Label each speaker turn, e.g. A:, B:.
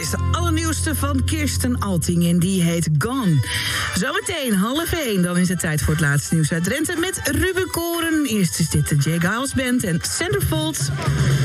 A: is de allernieuwste van Kirsten Alting en die heet Gone. Zometeen 12:30, dan is het tijd voor het laatste nieuws uit Drenthe met Ruben Koren. Eerst is dit de Jay Giles Band en Centerfold.